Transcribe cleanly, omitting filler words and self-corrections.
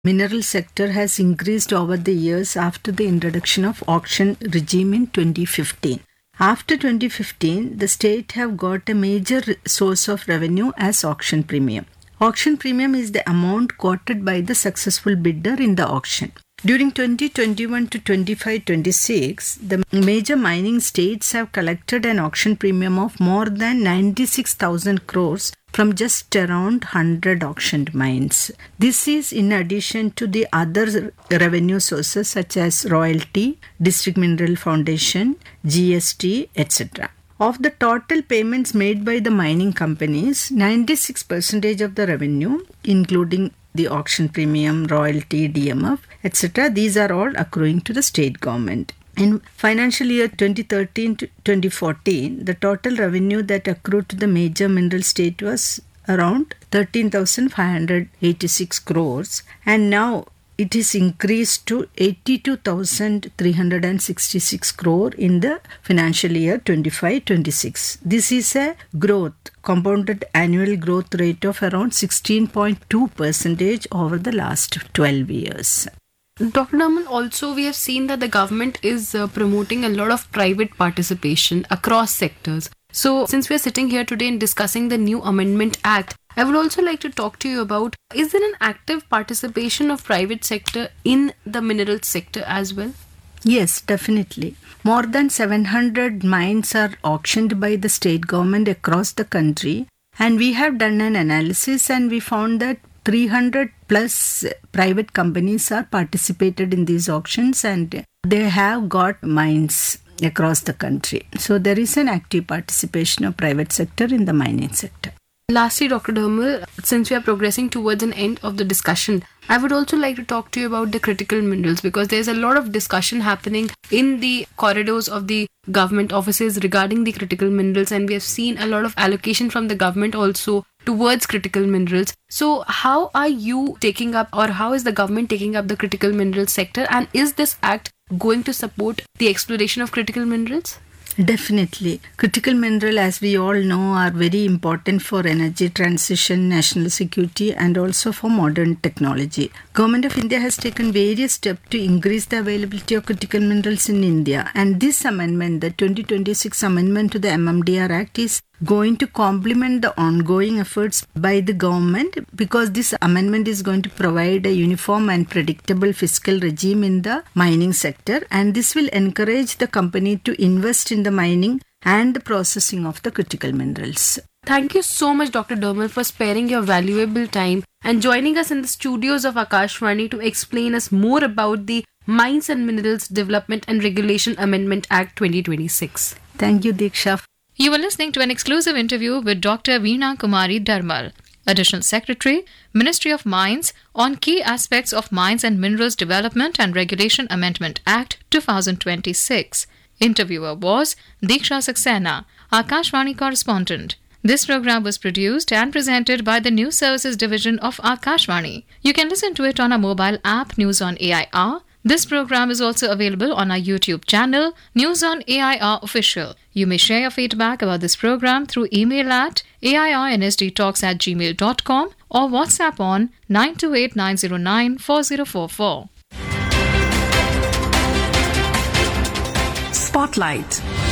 mineral sector has increased over the years after the introduction of auction regime in 2015. After 2015, the state have got a major source of revenue as auction premium. Auction premium is the amount quoted by the successful bidder in the auction. During 2021 to 25-26, the major mining states have collected an auction premium of more than 96,000 crores from just around 100 auctioned mines. This is in addition to the other revenue sources such as royalty, District Mineral Foundation, GST, etc. Of the total payments made by the mining companies, 96% of the revenue, including the auction premium, royalty, DMF, etc., these are all accruing to the state government. In financial year 2013 to 2014, the total revenue that accrued to the major mineral state was around 13,586 crores, and now it is increased to 82,366 crore in the financial year 25-26. This is a growth, compounded annual growth rate of around 16.2% over the last 12 years. Dr. Dhamal, also we have seen that the government is promoting a lot of private participation across sectors. So since we are sitting here today and discussing the new Amendment Act, I would also like to talk to you about, is there an active participation of private sector in the mineral sector as well? Yes, definitely. More than 700 mines are auctioned by the state government across the country, and we have done an analysis and we found that 300 plus private companies are participated in these auctions and they have got mines across the country. So there is an active participation of private sector in the mining sector. Lastly, Dr. Dhamal, since we are progressing towards an end of the discussion, I would also like to talk to you about the critical minerals, because there's a lot of discussion happening in the corridors of the government offices regarding the critical minerals, and we have seen a lot of allocation from the government also towards critical minerals. So how are you taking up, or how is the government taking up the critical minerals sector, and is this act going to support the exploration of critical minerals? Definitely. Critical mineral, as we all know, are very important for energy transition, national security, and also for modern technology. Government of India has taken various steps to increase the availability of critical minerals in India. And this amendment, the 2026 amendment to the MMDR Act, is going to complement the ongoing efforts by the government, because this amendment is going to provide a uniform and predictable fiscal regime in the mining sector, and this will encourage the company to invest in the mining and the processing of the critical minerals. Thank you so much, Dr. Dhamal, for sparing your valuable time and joining us in the studios of Akashvani to explain us more about the Mines and Minerals Development and Regulation Amendment Act 2026. Thank you, Diksha. You were listening to an exclusive interview with Dr. Veena Kumari Dharmal, Additional Secretary, Ministry of Mines, on key aspects of Mines and Minerals Development and Regulation Amendment Act 2026. Interviewer was Diksha Saxena, Akashvani correspondent. This program was produced and presented by the News Services Division of Akashvani. You can listen to it on our mobile app News on AIR. This program is also available on our YouTube channel, News on AIR Official. You may share your feedback about this program through email at airnsdtalks@gmail.com or WhatsApp on 928-909-4044. Spotlight.